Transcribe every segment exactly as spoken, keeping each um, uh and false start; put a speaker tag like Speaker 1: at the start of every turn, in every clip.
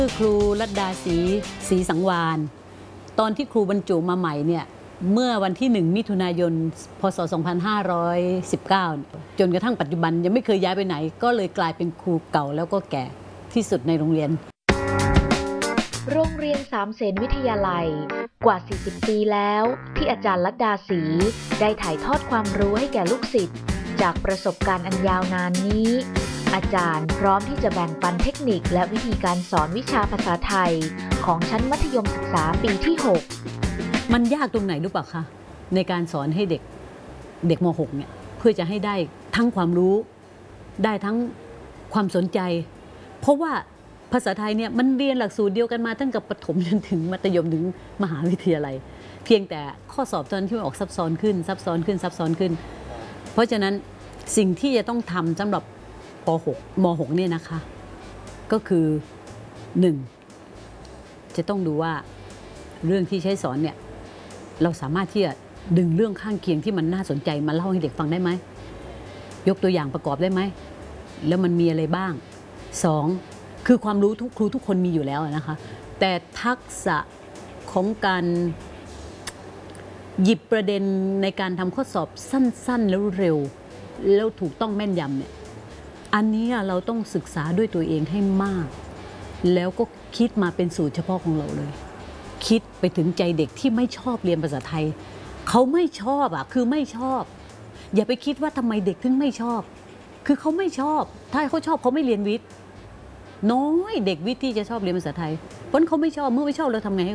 Speaker 1: คือครูรัตดาศรีศรีสังวาลตอนที่ครูบรรจุมาใหม่เนี่ยเมื่อวันที่หนึ่งมิถุนายนพศสองพันห้าร้อยสิบเก้าจนกระทั่งปัจจุบันยังไม่เคยย้ายไปไหนก็เลยกลายเป็นครูเก่าแล้วก็แก่ที่สุดในโรงเรียน
Speaker 2: โรงเรียนสามเสนวิทยาลัยกว่าสี่สิบปีแล้วที่อาจารย์รัตดาศรีได้ถ่ายทอดความรู้ให้แก่ลูกศิษย์จากประสบการณ์อันยาวนานนี้อาจารย์พร้อมที่จะแบ่งปันเทคนิคและวิธีการสอนวิชาภาษาไทยของชั้นมัธยมศึกษาปีที่หก
Speaker 1: มันยากตรงไหนรู้ป่ะคะในการสอนให้เด็กเด็กม หกเนี่ยเพื่อจะให้ได้ทั้งความรู้ได้ทั้งความสนใจเพราะว่าภาษาไทยเนี่ยมันเรียนหลักสูตรเดียวกันมาตั้งแต่ประถมจนถึงมัธยมถึงมหาวิทยาลัยเพียงแต่ข้อสอบตอนที่มันออกซับซ้อนขึ้นซับซ้อนขึ้นซับซ้อนขึ้นเพราะฉะนั้นสิ่งที่จะต้องทำสำหรับป หก ม หกเนี่ยนะคะก็คือหนึ่งจะต้องดูว่าเรื่องที่ใช้สอนเนี่ยเราสามารถที่จะดึงเรื่องข้างเคียงที่มันน่าสนใจมาเล่าให้เด็กฟังได้ไหมยกตัวอย่างประกอบได้ไหมแล้วมันมีอะไรบ้างสองคือความรู้ทุกครูทุกคนมีอยู่แล้วนะคะแต่ทักษะของการหยิบประเด็นในการทำข้อสอบสั้นๆแล้วเร็วแล้วถูกต้องแม่นยำเนี่ยอันนี้เราต้องศึกษาด้วยตัวเองให้มากแล้วก็คิดมาเป็นสูตรเฉพาะของเราเลยคิดไปถึงใจเด็กที่ไม่ชอบเรียนภาษาไทยเขาไม่ชอบอ่ะคือไม่ชอบอย่าไปคิดว่าทำไมเด็กถึงไม่ชอบคือเขาไม่ชอบถ้าเขาชอบเขาไม่เรียนวิทย์น้อยเด็กวิทย์ที่จะชอบเรียนภาษาไทยเพราะเขาไม่ชอบเมื่อไม่ชอบเราทำไงให้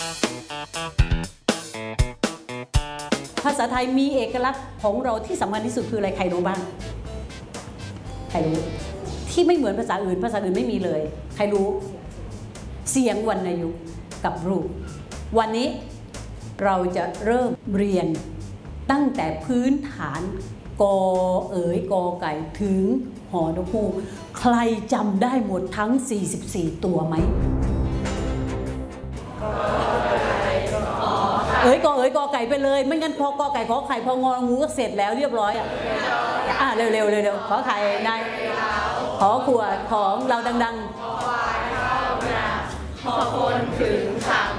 Speaker 1: ภาษาไทยมีเอกลักษณ์ของเราที่สำคัญที่สุดคืออะไรใครรู้บ้างใครรู้ที่ไม่เหมือนภาษาอื่นภาษาอื่นไม่มีเลยใครรู้เสียงวรรณยุกต์กับรูปวันนี้เราจะเริ่มเรียนตั้งแต่พื้นฐานกอเอ๋ยกอไก่ถึงหอนกฮูกใครจำได้หมดทั้งสี่สิบสี่ตัวไหมเอ๋ยกอเอ๋ยกอไก่ไปเลยไม่งั้นพอกอไก่ขอไข่พององูก็เสร็จแล้วเรียบร้อยอ่ะอ่ะเร็วเร็วเร็วเร็วขอไข่นายขอขวดของเราดังๆขอคนถึงถัง